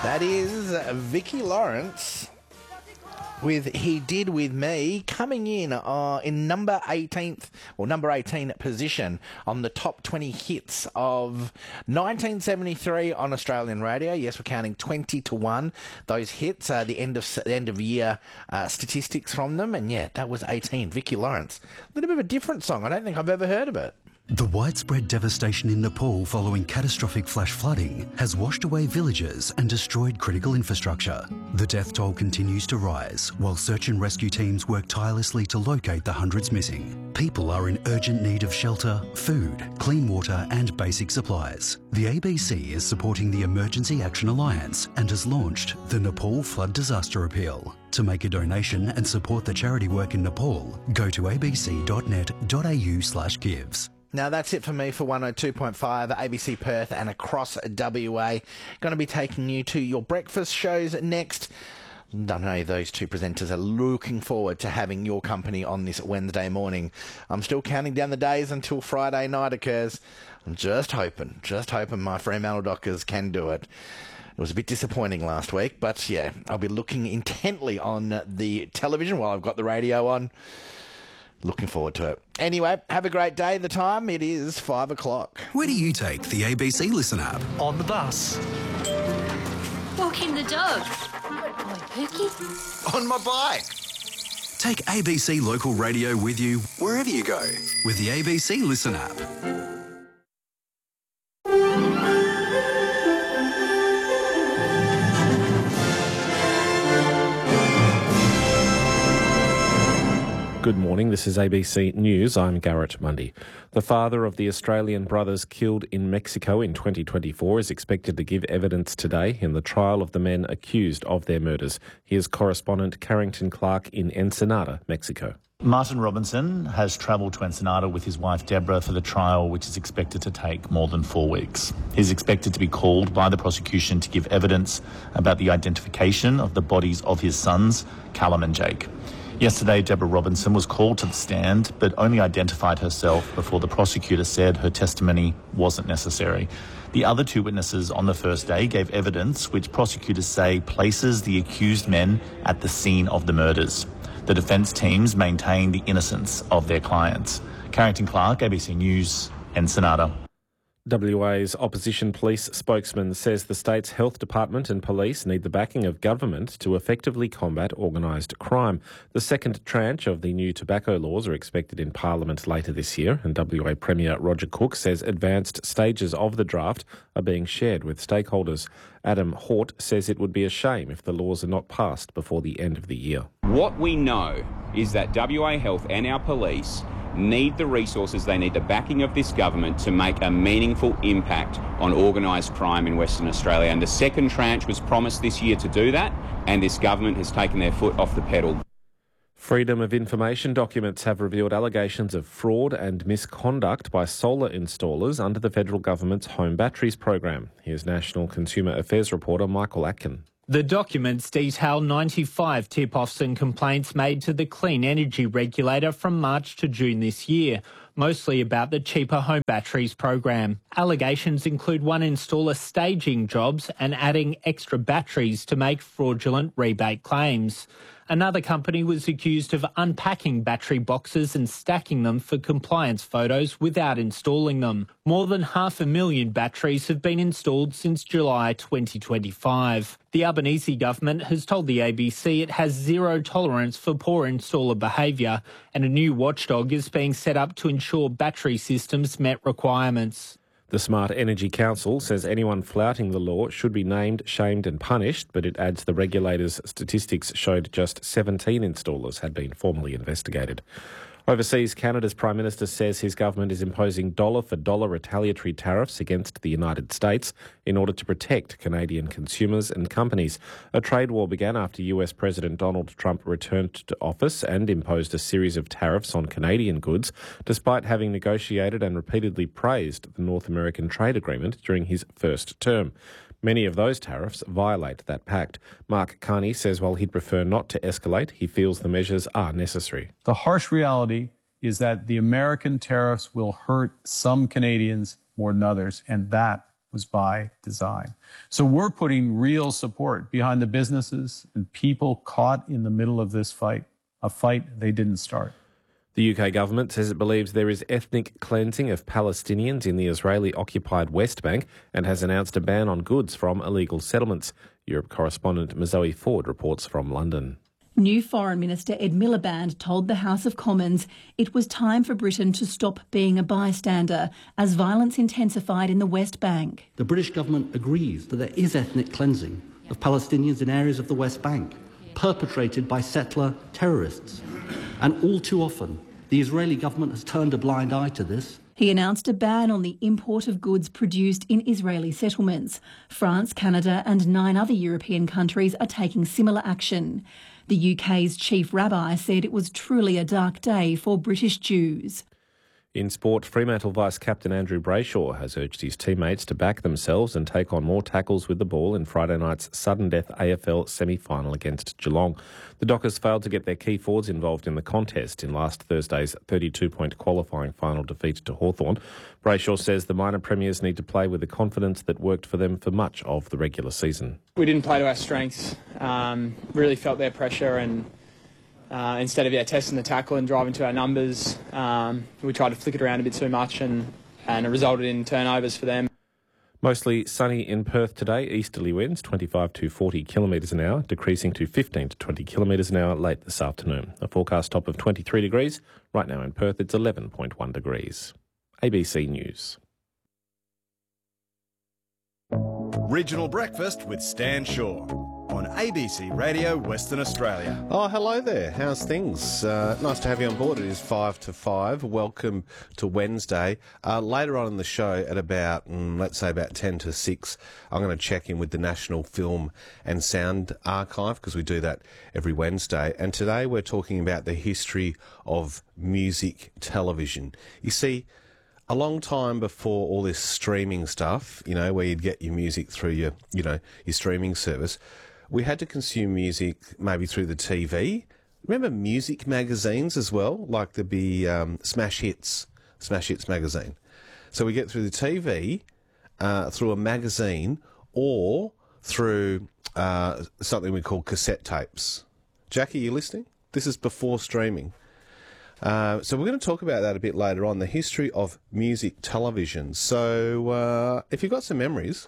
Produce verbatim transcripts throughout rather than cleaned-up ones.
That is Vicky Lawrence with He Did With Me, coming in uh, in number eighteenth or number eighteen position on the top twenty hits of nineteen seventy-three on Australian radio. Yes, we're counting twenty to one. Those hits are the end of the end of year uh, statistics from them, and yeah, that was eighteen. Vicky Lawrence, a little bit of a different song. I don't think I've ever heard of it. The widespread devastation in Nepal following catastrophic flash flooding has washed away villages and destroyed critical infrastructure. The death toll continues to rise while search and rescue teams work tirelessly to locate the hundreds missing. People are in urgent need of shelter, food, clean water and basic supplies. The A B C is supporting the Emergency Action Alliance and has launched the Nepal Flood Disaster Appeal. To make a donation and support the charity work in Nepal, go to abc.net.au slash gives. Now, that's it for me for one oh two point five, A B C Perth and across W A. Going to be taking you to your breakfast shows next. I know those two presenters are looking forward to having your company on this Wednesday morning. I'm still counting down the days until Friday night occurs. I'm just hoping, just hoping my Fremantle Dockers can do it. It was a bit disappointing last week, but yeah, I'll be looking intently on the television while I've got the radio on. Looking forward to it. Anyway, have a great day. The time, it is five o'clock. Where do you take the A B C Listen app? On the bus. Walking the dog. On Pookie. On my bike. Take A B C Local Radio with you wherever you go with the A B C Listen app. Good morning, this is A B C News. I'm Garrett Mundy. The father of the Australian brothers killed in Mexico in twenty twenty-four is expected to give evidence today in the trial of the men accused of their murders. Here's correspondent Carrington Clark in Ensenada, Mexico. Martin Robinson has travelled to Ensenada with his wife Deborah for the trial, which is expected to take more than four weeks. He's expected to be called by the prosecution to give evidence about the identification of the bodies of his sons, Callum and Jake. Yesterday, Deborah Robinson was called to the stand, but only identified herself before the prosecutor said her testimony wasn't necessary. The other two witnesses on the first day gave evidence which prosecutors say places the accused men at the scene of the murders. The defence teams maintain the innocence of their clients. Carrington Clark, A B C News, Ensenada. W A's opposition police spokesman says the state's health department and police need the backing of government to effectively combat organised crime. The second tranche of the new tobacco laws are expected in Parliament later this year, and W A Premier Roger Cook says advanced stages of the draft are being shared with stakeholders. Adam Hort says it would be a shame if the laws are not passed before the end of the year. What we know is that W A Health and our police need the resources, they need the backing of this government to make a meaningful impact on organised crime in Western Australia. And the second tranche was promised this year to do that, and this government has taken their foot off the pedal. Freedom of Information documents have revealed allegations of fraud and misconduct by solar installers under the federal government's home batteries program. Here's National Consumer Affairs reporter Michael Atkin. The documents detail ninety-five tip-offs and complaints made to the Clean Energy Regulator from March to June this year, mostly about the cheaper home batteries program. Allegations include one installer staging jobs and adding extra batteries to make fraudulent rebate claims. Another company was accused of unpacking battery boxes and stacking them for compliance photos without installing them. More than half a million batteries have been installed since July twenty twenty-five. The Albanese government has told the A B C it has zero tolerance for poor installer behaviour, and a new watchdog is being set up to ensure battery systems met requirements. The Smart Energy Council says anyone flouting the law should be named, shamed and punished, but it adds the regulator's statistics showed just seventeen installers had been formally investigated. Overseas, Canada's Prime Minister says his government is imposing dollar-for-dollar retaliatory tariffs against the United States in order to protect Canadian consumers and companies. A trade war began after U S President Donald Trump returned to office and imposed a series of tariffs on Canadian goods, despite having negotiated and repeatedly praised the North American trade agreement during his first term. Many of those tariffs violate that pact. Mark Carney says while he'd prefer not to escalate, he feels the measures are necessary. The harsh reality is that the American tariffs will hurt some Canadians more than others, and that was by design. So we're putting real support behind the businesses and people caught in the middle of this fight, a fight they didn't start. The U K government says it believes there is ethnic cleansing of Palestinians in the Israeli-occupied West Bank and has announced a ban on goods from illegal settlements. Europe correspondent Mazoe Ford reports from London. New Foreign Minister Ed Miliband told the House of Commons it was time for Britain to stop being a bystander as violence intensified in the West Bank. The British government agrees that there is ethnic cleansing of Palestinians in areas of the West Bank, perpetrated by settler terrorists. And all too often, the Israeli government has turned a blind eye to this. He announced a ban on the import of goods produced in Israeli settlements. France, Canada and nine other European countries are taking similar action. The U K's chief rabbi said it was truly a dark day for British Jews. In sport, Fremantle vice-captain Andrew Brayshaw has urged his teammates to back themselves and take on more tackles with the ball in Friday night's sudden death A F L semi-final against Geelong. The Dockers failed to get their key forwards involved in the contest in last Thursday's thirty-two point qualifying final defeat to Hawthorn. Brayshaw says the minor premiers need to play with the confidence that worked for them for much of the regular season. We didn't play to our strengths, um, really felt their pressure and Uh, instead of yeah, testing the tackle and driving to our numbers, um, we tried to flick it around a bit too much and, and it resulted in turnovers for them. Mostly sunny in Perth today. Easterly winds twenty-five to forty kilometres an hour, decreasing to fifteen to twenty kilometres an hour late this afternoon. A forecast top of twenty-three degrees. Right now in Perth it's eleven point one degrees. A B C News. Regional Breakfast with Stan Shaw on A B C Radio Western Australia. Oh, hello there. How's things? Uh, nice to have you on board. It is five to five. Welcome to Wednesday. Uh, later on in the show at about, mm, let's say about ten to six, I'm going to check in with the National Film and Sound Archive because we do that every Wednesday. And today we're talking about the history of music television. You see, a long time before all this streaming stuff, you know, where you'd get your music through your, you know, your streaming service, we had to consume music maybe through the T V. Remember music magazines as well? Like there'd be um, Smash Hits, Smash Hits magazine. So we get through the T V, uh, through a magazine, or through uh, something we call cassette tapes. Jackie, you listening? This is before streaming. Uh, so we're going to talk about that a bit later on, the history of music television. So uh, if you've got some memories...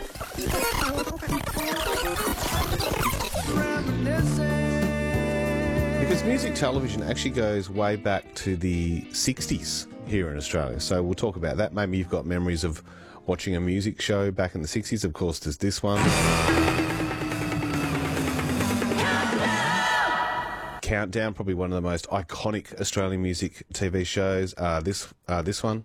Because music television actually goes way back to the sixties here in Australia. So we'll talk about that. Maybe you've got memories of watching a music show back in the sixties. Of course, there's this one. Countdown, probably one of the most iconic Australian music T V shows. Uh, this uh, this one.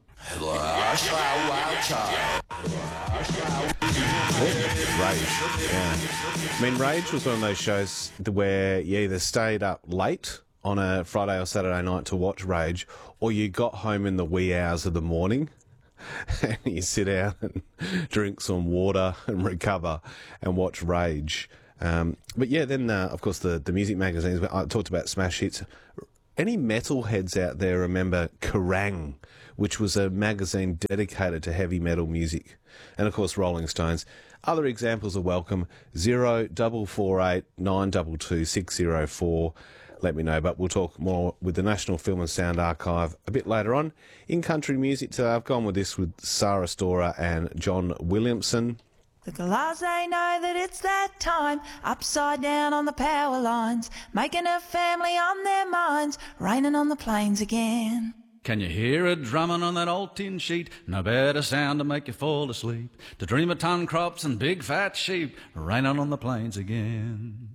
Rage. Yeah. I mean, Rage was one of those shows where you either stayed up late on a Friday or Saturday night to watch Rage, or you got home in the wee hours of the morning and you sit down and drink some water and recover and watch Rage. Um, but yeah, then, uh, of course, the, the music magazines. I talked about Smash Hits. Any metalheads out there remember Kerrang, which was a magazine dedicated to heavy metal music? And, of course, Rolling Stones. Other examples are welcome. Zero double four eight nine two two six zero four. Let me know. But we'll talk more with the National Film and Sound Archive a bit later on. In country music today, I've gone with this with Sarah Storer and John Williamson. The Galahs, they know that it's that time, upside down on the power lines, making a family on their minds, raining on the plains again. Can you hear it drumming on that old tin sheet? No better sound to make you fall asleep, to dream of ton crops and big fat sheep, raining on the plains again.